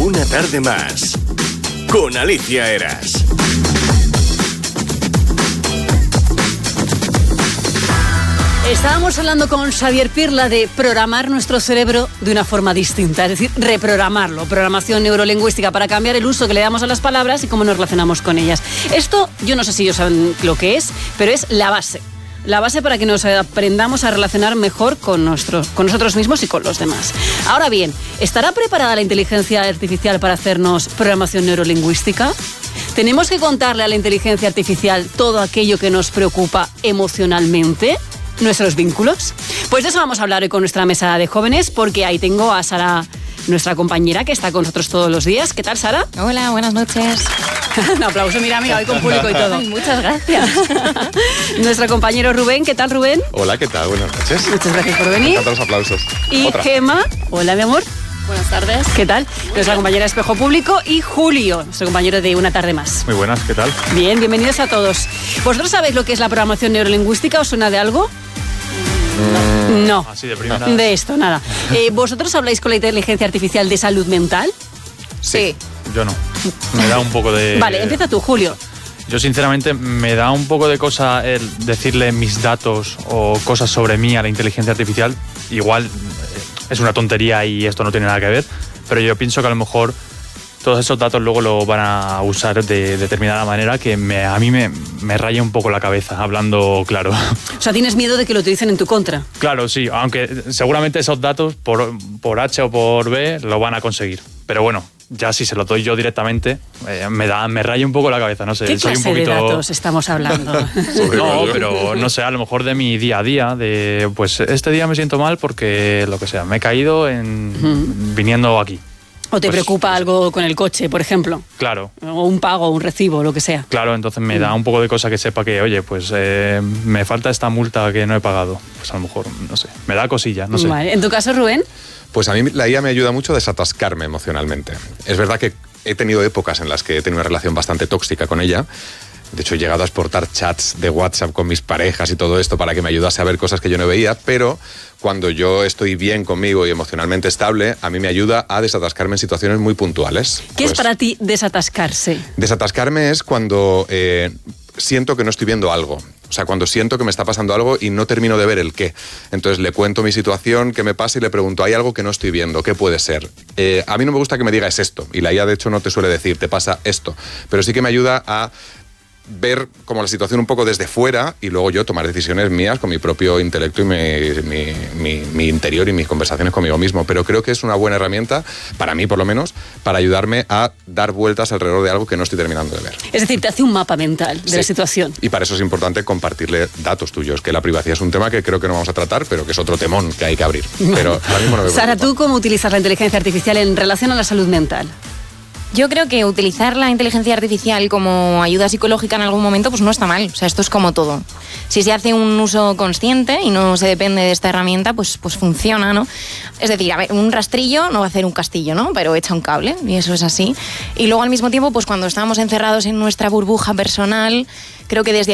Una tarde más con Alicia Eras. Estábamos hablando con Xavier Pirla de programar nuestro cerebro de una forma distinta, es decir, reprogramarlo, programación neurolingüística para cambiar el uso que le damos a las palabras y cómo nos relacionamos con ellas. Esto, yo no sé si ellos saben lo que es, pero es la base para que nos aprendamos a relacionar mejor con nosotros mismos y con los demás. Ahora bien, ¿estará preparada la inteligencia artificial para hacernos programación neurolingüística? ¿Tenemos que contarle a la inteligencia artificial todo aquello que nos preocupa emocionalmente? ¿Nuestros vínculos? Pues de eso vamos a hablar hoy con nuestra mesa de jóvenes, porque ahí tengo a Sara, nuestra compañera, que está con nosotros todos los días. ¿Qué tal, Sara? Hola, buenas noches. Un aplauso, mira, hoy con público y todo. Ay, muchas gracias. Nuestro compañero Rubén, ¿qué tal, Rubén? Hola, ¿qué tal? Buenas noches. Muchas gracias por venir. Tantos aplausos. Y Otra. Gema, hola, mi amor. Buenas tardes. ¿Qué tal? Nuestra compañera de Espejo Público. Y Julio, nuestro compañero de Una Tarde Más. Muy buenas, ¿qué tal? Bien, bienvenidos a todos. ¿Vosotros sabéis lo que es la programación neurolingüística? ¿Os suena de algo? No. Así de primera. De esto, nada. ¿Vosotros habláis con la inteligencia artificial de salud mental? Sí. Yo no. Me da un poco de... Vale, empieza tú, Julio. Yo sinceramente me da un poco de cosa el decirle mis datos o cosas sobre mí a la inteligencia artificial. Igual es una tontería y esto no tiene nada que ver, pero yo pienso que a lo mejor todos esos datos luego lo van a usar de determinada manera que a mí me raya un poco la cabeza, hablando claro. O sea, ¿tienes miedo de que lo utilicen en tu contra? Claro, sí, aunque seguramente esos datos por H o por B lo van a conseguir. Pero bueno, ya si se lo doy yo directamente, me raya un poco la cabeza, no sé. ¿Qué soy clase un poquito... de datos estamos hablando? No, pero no sé, a lo mejor de mi día a día, de pues este día me siento mal porque lo que sea, me he caído viniendo aquí. ¿O te Pues, preocupa algo con el coche, por ejemplo? Claro. O un pago, un recibo, lo que sea. Claro, entonces me da un poco de cosa que sepa que, oye, pues me falta esta multa que no he pagado. Pues a lo mejor, no sé, me da cosilla, no sé. Vale. ¿En tu caso, Rubén? Pues a mí la IA me ayuda mucho a desatascarme emocionalmente. Es verdad que he tenido épocas en las que he tenido una relación bastante tóxica con ella. De hecho, he llegado a exportar chats de WhatsApp con mis parejas y todo esto para que me ayudase a ver cosas que yo no veía, pero cuando yo estoy bien conmigo y emocionalmente estable, a mí me ayuda a desatascarme en situaciones muy puntuales. ¿Qué es para ti desatascarse? Desatascarme es cuando siento que no estoy viendo algo. O sea, cuando siento que me está pasando algo y no termino de ver el qué. Entonces le cuento mi situación, qué me pasa y le pregunto, ¿hay algo que no estoy viendo? ¿Qué puede ser? A mí no me gusta que me diga es esto. Y la IA, de hecho, no te suele decir, te pasa esto. Pero sí que me ayuda a ver como la situación un poco desde fuera y luego yo tomar decisiones mías con mi propio intelecto y mi interior y mis conversaciones conmigo mismo. Pero creo que es una buena herramienta, para mí por lo menos, para ayudarme a dar vueltas alrededor de algo que no estoy terminando de ver. Es decir, te hace un mapa mental de la situación. Y para eso es importante compartirle datos tuyos, que la privacidad es un tema que creo que no vamos a tratar, pero que es otro temón que hay que abrir. Pero ahora mismo no me Sara, preocupa. ¿tú cómo utilizas la inteligencia artificial en relación a la salud mental? Yo creo que utilizar la inteligencia artificial como ayuda psicológica en algún momento pues no está mal. O sea, esto es como todo. Si se hace un uso consciente y no se depende de esta herramienta, pues funciona, ¿no? Es decir, a ver, un rastrillo no va a hacer un castillo, ¿no? Pero echa un cable y eso es así. Y luego al mismo tiempo, pues cuando estamos encerrados en nuestra burbuja personal, creo que desde